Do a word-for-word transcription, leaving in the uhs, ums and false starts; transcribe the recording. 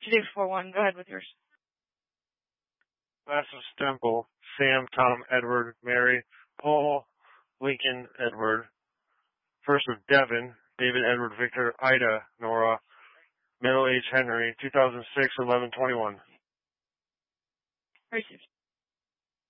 two day before one. Go ahead with yours. Last of Stemple, Sam, Tom, Edward, Mary, Paul, Lincoln, Edward. First of Devin, David, Edward, Victor, Ida, Nora, Middle Age Henry, two thousand six, eleven twenty-one. Racist.